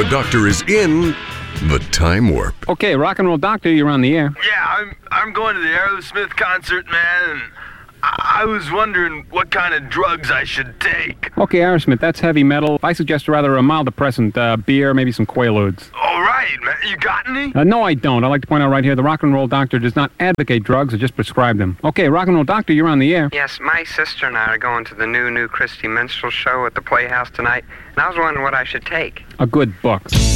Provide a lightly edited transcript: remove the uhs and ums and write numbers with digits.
The doctor is in the Time Warp. Okay, Rock and Roll Doctor, you're on the air. Yeah, I'm going to the Aerosmith concert, man, and I was wondering what kind of drugs I should take. Okay, Aerosmith, that's heavy metal. I suggest rather a mild depressant, beer, maybe some Quaaludes. All right, man. You got any? No, I don't. I'd like to point out right here, the Rock and Roll Doctor does not advocate drugs or just prescribe them. Okay, Rock and Roll Doctor, you're on the air. Yes, my sister and I are going to the new Christy Minstrel show at the Playhouse tonight, and I was wondering what I should take. A good book.